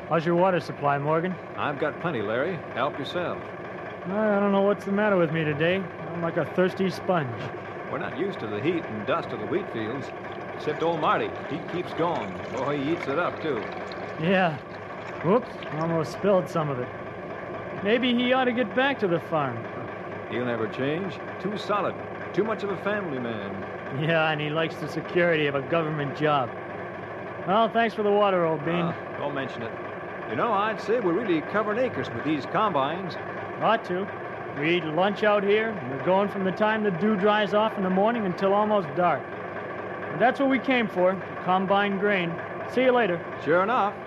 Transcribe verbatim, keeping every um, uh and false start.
How's your water supply, Morgan? I've got plenty, Larry. Help yourself. I don't know what's the matter with me today. I'm like a thirsty sponge. We're not used to the heat and dust of the wheat fields. Except old Marty. He keeps going. Oh, he eats it up, too. Yeah. Whoops, almost spilled some of it. Maybe he ought to get back to the farm. He'll never change. Too solid. Too much of a family man. Yeah, and he likes the security of a government job. Well, thanks for the water, old bean. Uh, don't mention it. You know, I'd say we're really covering acres with these combines. Ought to. We eat lunch out here, and we're going from the time the dew dries off in the morning until almost dark. And that's what we came for, to combine grain. See you later. Sure enough.